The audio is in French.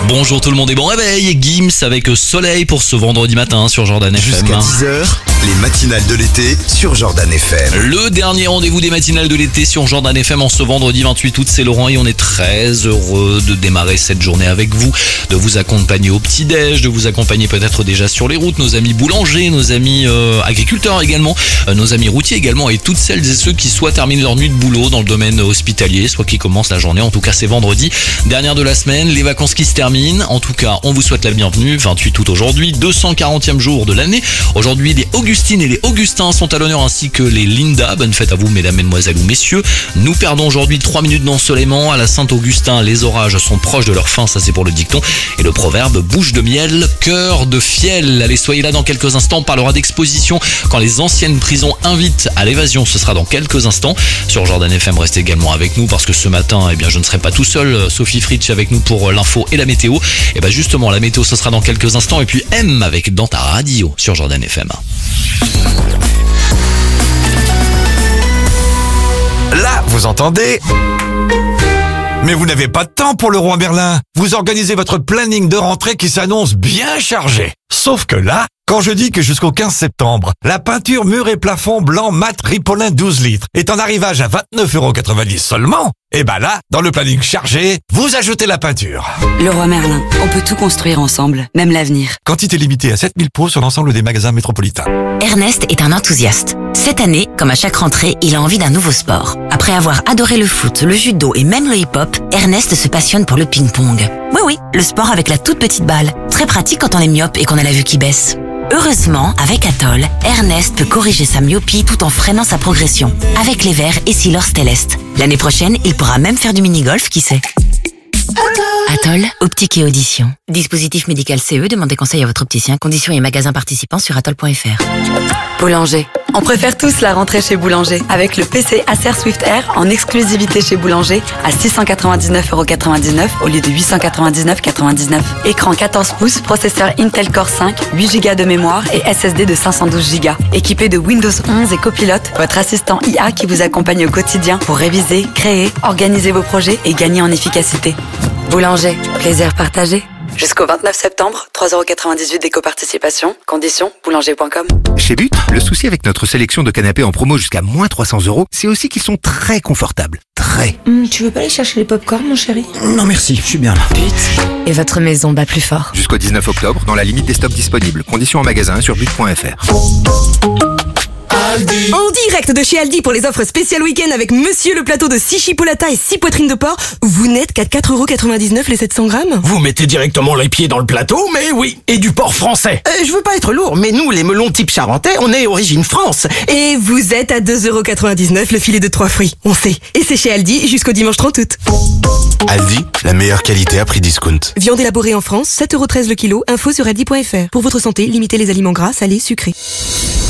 Bonjour tout le monde et bon réveil, Gims avec Soleil pour ce vendredi matin sur Jordan FM. Jusqu'à 10h, les matinales de l'été sur Jordan FM. Le dernier rendez-vous des matinales de l'été sur Jordan FM en ce vendredi 28 août, c'est Laurent et on est très heureux de démarrer cette journée avec vous, de vous accompagner au petit-déj, de vous accompagner peut-être déjà sur les routes, nos amis boulangers, nos amis agriculteurs également, nos amis routiers également et toutes celles et ceux qui soit terminent leur nuit de boulot dans le domaine hospitalier, soit qui commencent la journée, en tout cas c'est vendredi, dernière de la semaine, les vacances qui se terminent. En tout cas, on vous souhaite la bienvenue, 28 août aujourd'hui, 240e jour de l'année. Aujourd'hui, les Augustines et les Augustins sont à l'honneur ainsi que les Linda. Bonne fête à vous, mesdames, mesdemoiselles ou messieurs. Nous perdons aujourd'hui 3 minutes d'ensoleillement. À la Saint-Augustin, les orages sont proches de leur fin, ça c'est pour le dicton. Et le proverbe, bouche de miel, cœur de fiel. Allez, soyez là dans quelques instants. On parlera d'exposition quand les anciennes prisons invitent à l'évasion. Ce sera dans quelques instants. Sur Jordan FM, restez également avec nous parce que ce matin, je ne serai pas tout seul. Sophie Fritsch avec nous pour l'info et la météo. Et justement, la météo, ce sera dans quelques instants. Et puis M avec Dans ta radio sur Jordan FM. Là, vous entendez ? Mais vous n'avez pas de temps pour le roi Merlin. Vous organisez votre planning de rentrée qui s'annonce bien chargé. Sauf que là, quand je dis que jusqu'au 15 septembre, la peinture mur et plafond blanc mat Ripolin 12 litres est en arrivage à 29,90€ seulement, et là, dans le planning chargé, vous ajoutez la peinture. Le roi Merlin, on peut tout construire ensemble, même l'avenir. Quantité limitée à 7000 pots sur l'ensemble des magasins métropolitains. Ernest est un enthousiaste. Cette année, comme à chaque rentrée, il a envie d'un nouveau sport. Après avoir adoré le foot, le judo et même le hip-hop, Ernest se passionne pour le ping-pong. Oui, le sport avec la toute petite balle. Très pratique quand on est myope et qu'on a la vue qui baisse. Heureusement, avec Atoll, Ernest peut corriger sa myopie tout en freinant sa progression. Avec les verres et Silor Stellest. L'année prochaine, il pourra même faire du mini-golf, qui sait. Atoll, optique et audition. Dispositif médical CE, demandez conseil à votre opticien. Conditions et magasins participants sur atoll.fr. Boulanger. On préfère tous la rentrée chez Boulanger. Avec le PC Acer Swift Air en exclusivité chez Boulanger à 699,99€ au lieu de 899,99€. Écran 14 pouces, processeur Intel Core 5, 8 Go de mémoire et SSD de 512 Go. Équipé de Windows 11 et Copilot, votre assistant IA qui vous accompagne au quotidien pour réviser, créer, organiser vos projets et gagner en efficacité. Boulanger, plaisir partagé. Jusqu'au 29 septembre, 3,98€ d'éco-participation. Conditions, boulanger.com. Chez But, le souci avec notre sélection de canapés en promo jusqu'à moins 300€, c'est aussi qu'ils sont très confortables. Très. Tu veux pas aller chercher les pop-corn, mon chéri ? Non merci, je suis bien là. Et votre maison bat plus fort. Jusqu'au 19 octobre, dans la limite des stocks disponibles. Conditions en magasin sur but.fr. En direct de chez Aldi pour les offres spéciales week-end avec Monsieur le plateau de 6 chipolatas et 6 poitrines de porc, vous n'êtes qu'à 4,99€ les 700 grammes. Vous mettez directement les pieds dans le plateau, mais oui, et du porc français. Je veux pas être lourd, mais nous, les melons type charentais, on est origine France. Et vous êtes à 2,99€ le filet de 3 fruits, on sait. Et c'est chez Aldi jusqu'au dimanche 30 août. Aldi, la meilleure qualité à prix discount. Viande élaborée en France, 7,13€ le kilo, info sur aldi.fr. Pour votre santé, limitez les aliments gras, salés, sucrés.